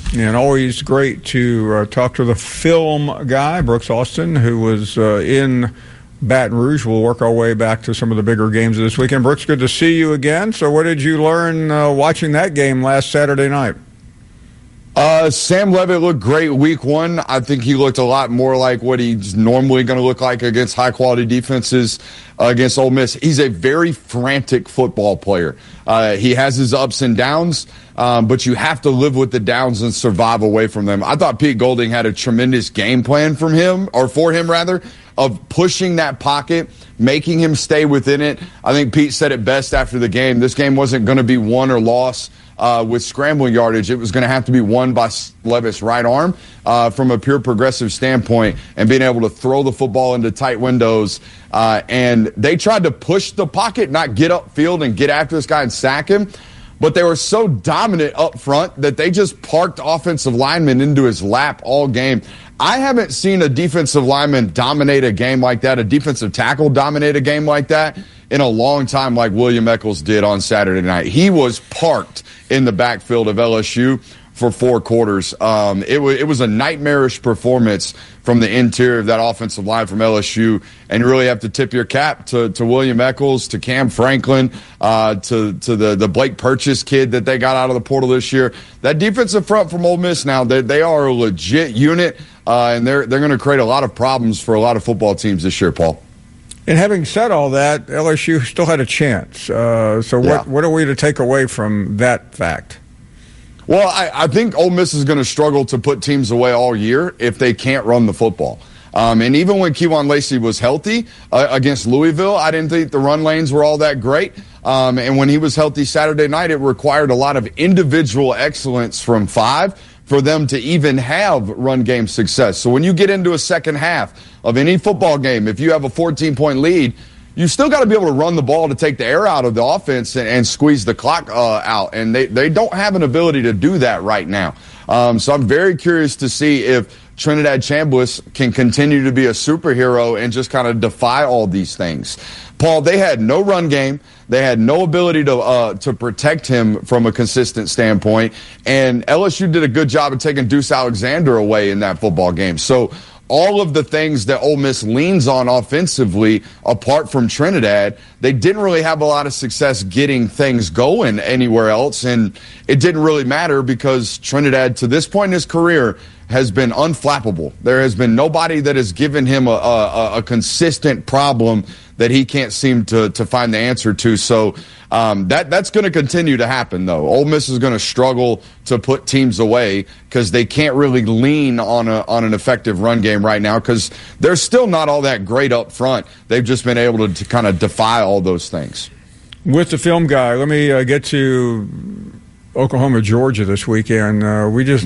And always great to talk to the film guy, Brooks Austin, who was in Baton Rouge. We'll work our way back to some of the bigger games this weekend. Brooks, good to see you again. So what did you learn watching that game last Saturday night? Sam Leavitt looked great week one. I think he looked a lot more like what he's normally going to look like against high-quality defenses against Ole Miss. He's a very frantic football player. He has his ups and downs, but you have to live with the downs and survive away from them. I thought Pete Golding had a tremendous game plan for him, of pushing that pocket, making him stay within it. I think Pete said it best after the game. This game wasn't going to be won or lost with scrambling yardage. It was going to have to be won by Leavitt's right arm from a pure progressive standpoint and being able to throw the football into tight windows. And they tried to push the pocket, not get upfield and get after this guy and sack him. But they were so dominant up front that they just parked offensive linemen into his lap all game. I haven't seen a defensive lineman dominate a game like that, a defensive tackle dominate a game like that in a long time like William Eccles did on Saturday night. He was parked in the backfield of LSU for 4 quarters. It was a nightmarish performance from the interior of that offensive line from LSU, and you really have to tip your cap to William Eccles, to Cam Franklin, to the Blake Purchase kid that they got out of the portal this year. That defensive front from Ole Miss now, they are a legit unit, and they're going to create a lot of problems for a lot of football teams this year, Paul. And having said all that, LSU still had a chance. What are we to take away from that fact? Well, I think Ole Miss is going to struggle to put teams away all year if they can't run the football. And even when Kewan Lacey was healthy against Louisville, I didn't think the run lanes were all that great. And when he was healthy Saturday night, it required a lot of individual excellence from 5 for them to even have run game success. So when you get into a second half of any football game, if you have a 14-point lead, you still got to be able to run the ball to take the air out of the offense and squeeze the clock out. And they don't have an ability to do that right now. So I'm very curious to see if Trinidad Chambliss can continue to be a superhero and just kind of defy all these things. Paul, they had no run game. They had no ability to protect him from a consistent standpoint. And LSU did a good job of taking Deuce Alexander away in that football game. So all of the things that Ole Miss leans on offensively, apart from Trinidad, they didn't really have a lot of success getting things going anywhere else. And it didn't really matter because Trinidad, to this point in his career, has been unflappable. There has been nobody that has given him a consistent problem that he can't seem to find the answer to. So that's going to continue to happen, though. Ole Miss is going to struggle to put teams away because they can't really lean on an effective run game right now because they're still not all that great up front. They've just been able to kind of defy all those things. With the film guy, let me get to Oklahoma, Georgia this weekend. It's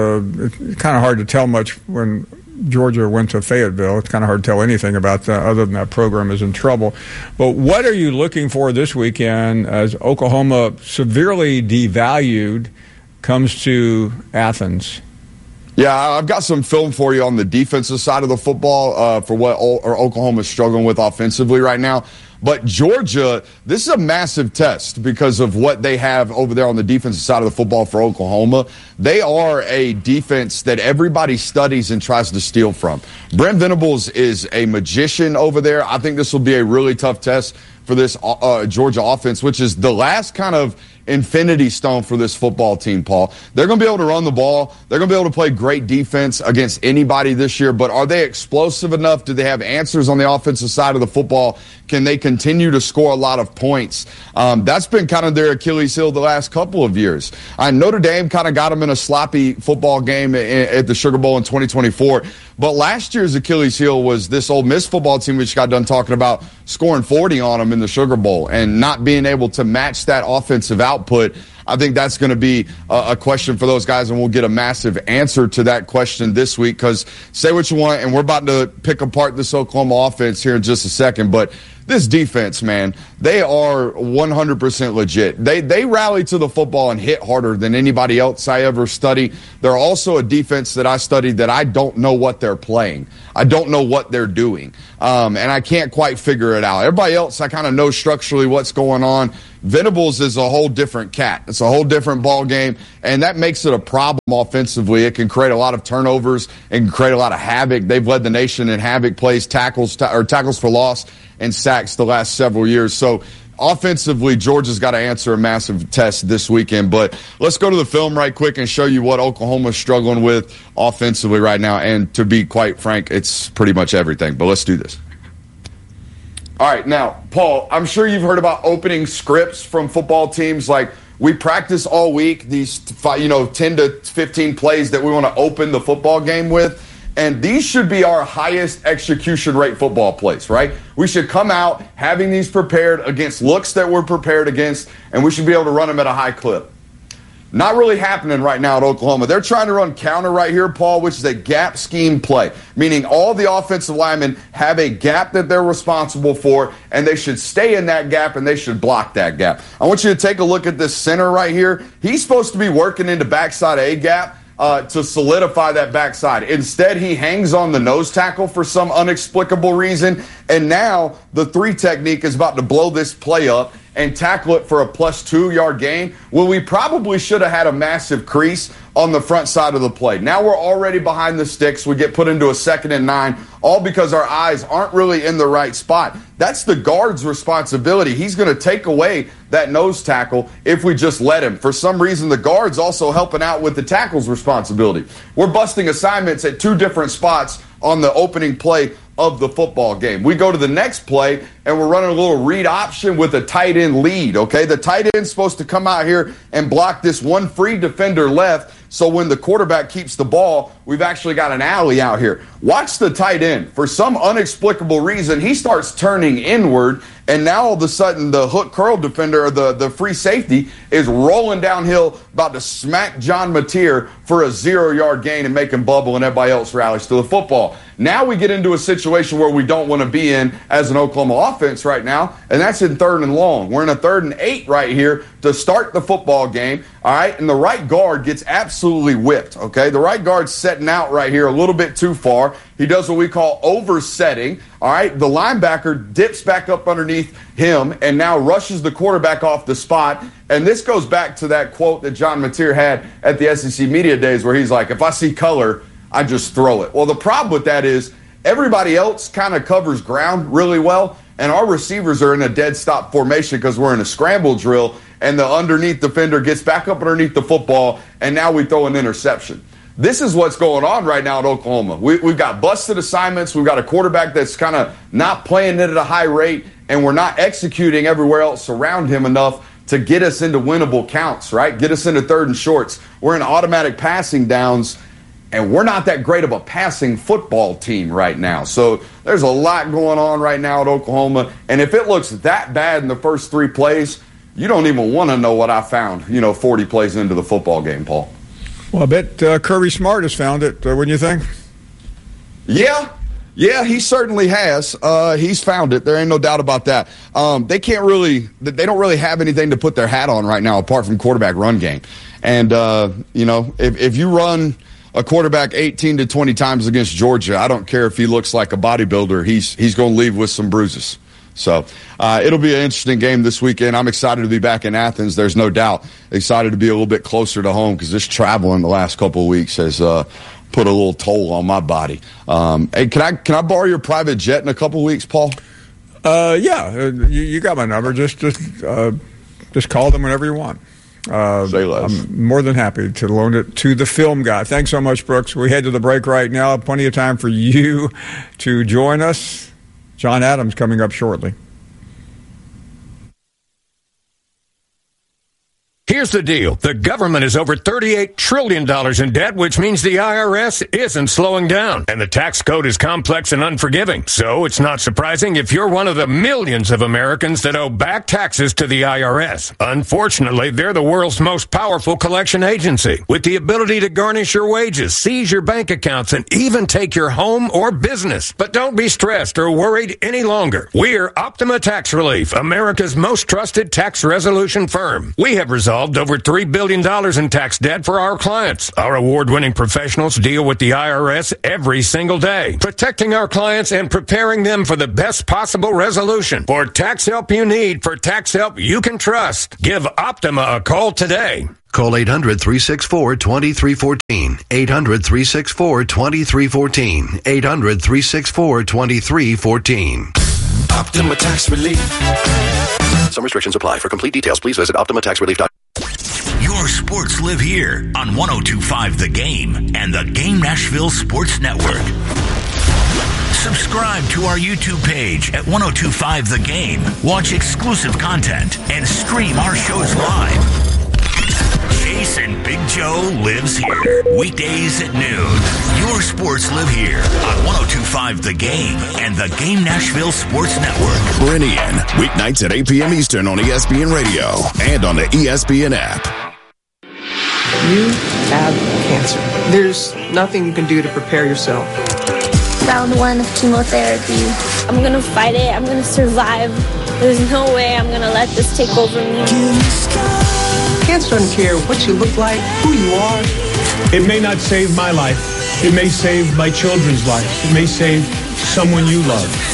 kind of hard to tell much when Georgia went to Fayetteville. It's kind of hard to tell anything about that other than that program is in trouble. But what are you looking for this weekend as Oklahoma, severely devalued, comes to Athens? Yeah, I've got some film for you on the defensive side of the football for what Oklahoma's struggling with offensively right now. But Georgia, this is a massive test because of what they have over there on the defensive side of the football for Oklahoma. They are a defense that everybody studies and tries to steal from. Brent Venables is a magician over there. I think this will be a really tough test for this Georgia offense, which is the last kind of infinity stone for this football team, Paul. They're going to be able to run the ball. They're going to be able to play great defense against anybody this year, but are they explosive enough? Do they have answers on the offensive side of the football? Can they continue to score a lot of points? That's been kind of their Achilles heel the last couple of years. Notre Dame kind of got them in a sloppy football game at the Sugar Bowl in 2024, but last year's Achilles heel was this Ole Miss football team we just got done talking about scoring 40 on them in the Sugar Bowl and not being able to match that offensive output. I think that's going to be a question for those guys, and we'll get a massive answer to that question this week because say what you want, and we're about to pick apart this Oklahoma offense here in just a second, but this defense, man, they are 100% legit. They rally to the football and hit harder than anybody else I ever study. They're also a defense that I studied that I don't know what they're playing. I don't know what they're doing, and I can't quite figure it out. Everybody else, I kind of know structurally what's going on. Venables is a whole different cat. It's a whole different ball game. and that makes it a problem offensively. It can create a lot of turnovers and create a lot of havoc. They've led the nation in havoc plays, tackles for loss, and sacks the last several years. So offensively, Georgia's got to answer a massive test this weekend. But let's go to the film right quick and show you what Oklahoma's struggling with offensively right now. And to be quite frank, it's pretty much everything. But let's do this. All right, now, Paul, I'm sure you've heard about opening scripts from football teams. Like, we practice all week these 10 to 15 plays that we want to open the football game with. And these should be our highest execution rate football plays, right? We should come out having these prepared against looks that we're prepared against, and we should be able to run them at a high clip. Not really happening right now at Oklahoma. They're trying to run counter right here, Paul, which is a gap scheme play, meaning all the offensive linemen have a gap that they're responsible for, and they should stay in that gap, and they should block that gap. I want you to take a look at this center right here. He's supposed to be working into backside A gap to solidify that backside. Instead, he hangs on the nose tackle for some inexplicable reason, and now the 3 technique is about to blow this play up and tackle it for a plus 2-yard gain. Well, we probably should have had a massive crease on the front side of the play. Now we're already behind the sticks. We get put into a 2nd and 9, all because our eyes aren't really in the right spot. That's the guard's responsibility. He's going to take away that nose tackle if we just let him. For some reason, the guard's also helping out with the tackle's responsibility. We're busting assignments at 2 different spots on the opening play of the football game. We go to the next play, and we're running a little read option with a tight end lead, okay? The tight end's supposed to come out here and block this one free defender left, so when the quarterback keeps the ball, we've actually got an alley out here. Watch the tight end. For some inexplicable reason, he starts turning inward, and now all of a sudden the hook curl defender, or the free safety, is rolling downhill, about to smack John Mateer for a 0-yard gain and make him bubble, and everybody else rallies to the football. Now we get into a situation where we don't want to be in as an Oklahoma offense right now, and that's in 3rd and long. We're in a 3rd and 8 right here to start the football game, all right? And the right guard gets absolutely whipped, okay? The right guard's setting out right here a little bit too far. He does what we call oversetting, all right? The linebacker dips back up underneath him and now rushes the quarterback off the spot. And this goes back to that quote that John Mateer had at the SEC Media Days where he's like, if I see color, I just throw it. Well, the problem with that is everybody else kind of covers ground really well, and our receivers are in a dead stop formation because we're in a scramble drill, and the underneath defender gets back up underneath the football, and now we throw an interception. This is what's going on right now at Oklahoma. We've got busted assignments. We've got a quarterback that's kind of not playing it at a high rate, and we're not executing everywhere else around him enough to get us into winnable counts, right? Get us into 3rd and shorts. We're in automatic passing downs, and we're not that great of a passing football team right now. So there's a lot going on right now at Oklahoma. And if it looks that bad in the first 3 plays, you don't even want to know what I found, 40 plays into the football game, Paul. Well, I bet Kirby Smart has found it, wouldn't you think? Yeah, he certainly has. He's found it. There ain't no doubt about that. They don't really have anything to put their hat on right now apart from quarterback run game. And, if you run a quarterback 18 to 20 times against Georgia, I don't care if he looks like a bodybuilder, he's going to leave with some bruises. So it'll be an interesting game this weekend. I'm excited to be back in Athens. There's no doubt. Excited to be a little bit closer to home because this traveling the last couple of weeks has put a little toll on my body. Hey, can I borrow your private jet in a couple of weeks, Paul? Yeah, you got my number. Just call them whenever you want. Say less. I'm more than happy to loan it to the film guy. Thanks so much, Brooks. We head to the break right now. Plenty of time for you to join us. John Adams coming up shortly. Here's the deal. The government is over $38 trillion in debt, which means the IRS isn't slowing down. And the tax code is complex and unforgiving. So it's not surprising if you're one of the millions of Americans that owe back taxes to the IRS. Unfortunately, they're the world's most powerful collection agency, with the ability to garnish your wages, seize your bank accounts, and even take your home or business. But don't be stressed or worried any longer. We're Optima Tax Relief, America's most trusted tax resolution firm. We have resolved solved over $3 billion in tax debt for our clients. Our award-winning professionals deal with the IRS every single day, protecting our clients and preparing them for the best possible resolution. For tax help you need, for tax help you can trust, give Optima a call today. Call 800-364-2314. 800-364-2314. 800-364-2314. Optima Tax Relief. Some restrictions apply. For complete details, please visit OptimaTaxRelief.com. Your sports live here on 102.5 The Game and the Game Nashville Sports Network. Subscribe to our YouTube page at 102.5 The Game. Watch exclusive content and stream our shows live. Jason Big Joe lives here. Weekdays at noon. Your sports live here on 102.5 The Game and the Game Nashville Sports Network. Brennian, weeknights at 8 p.m. Eastern on ESPN Radio and on the ESPN app. You have cancer. There's nothing you can do to prepare yourself. Round 1 of chemotherapy. I'm going to fight it. I'm going to survive. There's no way I'm going to let this take over me. Cancer doesn't care what you look like, who you are. It may not save my life. It may save my children's life. It may save someone you love.